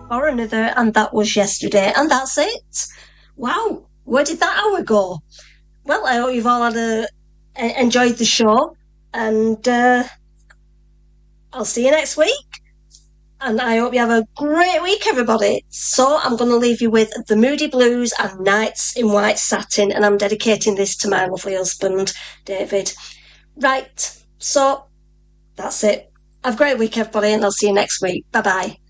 or another, and that was yesterday, and that's it. Wow, where did that hour go? Well, I hope you've all enjoyed the show, and I'll see you next week. And I hope you have a great week, everybody. So I'm going to leave you with The Moody Blues and Nights in White Satin, and I'm dedicating this to my lovely husband, David. Right, so that's it. Have a great week, everybody, and I'll see you next week. Bye bye.